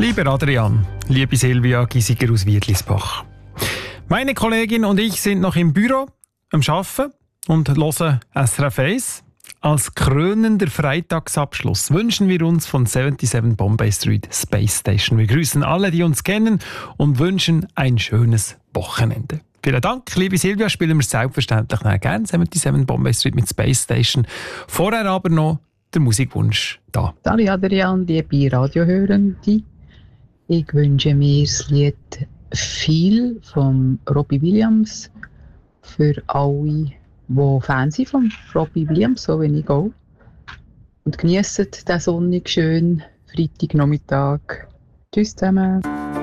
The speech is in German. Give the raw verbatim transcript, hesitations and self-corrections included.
Lieber Adrian, liebe Silvia Giesiger aus Wiedlisbach. Meine Kollegin und ich sind noch im Büro am Arbeiten und hören S R F eins. Als krönender Freitagsabschluss wünschen wir uns von siebenundsiebzig Bombay Street Space Station. Wir grüßen alle, die uns kennen und wünschen ein schönes Wochenende. Vielen Dank, liebe Silvia. Spielen wir selbstverständlich gerne siebenundsiebzig Bombay Street mit Space Station. Vorher aber noch der Musikwunsch da. Hallo Adrian, liebe Radiohörende. Ich wünsche mir das Lied «Viel» von Robbie Williams für alle, die Fans sind von Robbie Williams, so wie ich auch. Und geniessen den sonnigen, schönen Freitagnachmittag. Tschüss zusammen.